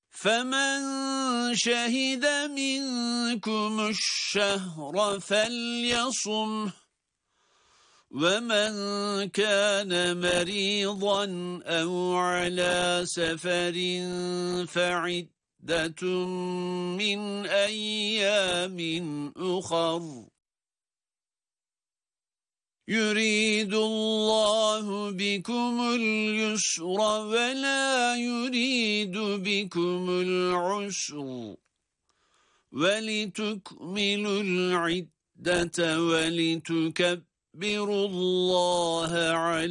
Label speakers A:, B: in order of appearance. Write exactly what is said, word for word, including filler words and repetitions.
A: فمن شهد منكم الشهر فليصمه ومن كان مريضا أو على سفر فعدة من أيام أخر يريد الله بكم اليسر ولا يريد بكم العسر ولتكملوا العدة ولتكبروا الله على